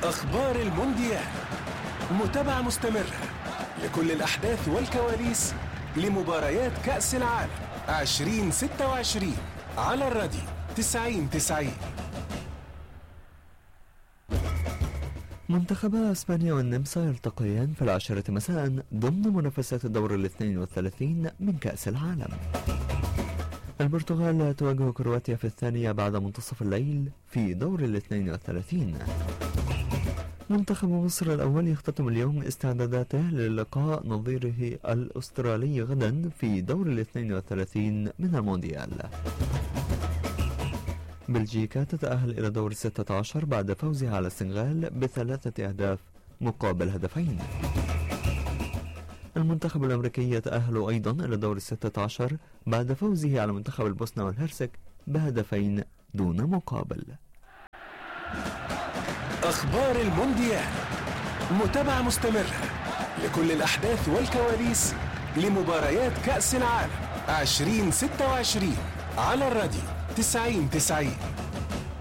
أخبار المونديال، متابعة مستمرة لكل الأحداث والكواليس لمباريات كأس العالم 2026 على الراديو 90-90. منتخبا اسبانيا والنمسا يلتقيان في 10 مساء ضمن منافسات الدور 32 من كأس العالم. البرتغال تواجه كرواتيا في الثانية بعد منتصف الليل في دور 32. منتخب مصر الأول يختتم اليوم استعداداته للقاء نظيره الأسترالي غدا في دور 32 من المونديال. بلجيكا تتأهل إلى دور 16 بعد فوزها على السنغال ب3 أهداف مقابل هدفين. المنتخب الأمريكي يتأهل أيضا إلى دور 16 بعد فوزه على منتخب البوسنة والهرسك بهدفين دون مقابل. أخبار المونديال، متابعة مستمرة لكل الأحداث والكواليس لمباريات كأس العالم 2026 على الراديو 90-90.